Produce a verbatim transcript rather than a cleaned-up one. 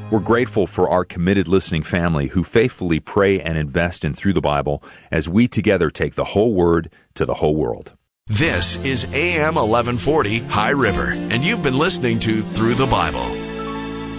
We're grateful for our committed listening family who faithfully pray and invest in Through the Bible as we together take the whole Word to the whole world. This is A M eleven forty High River, and you've been listening to Through the Bible.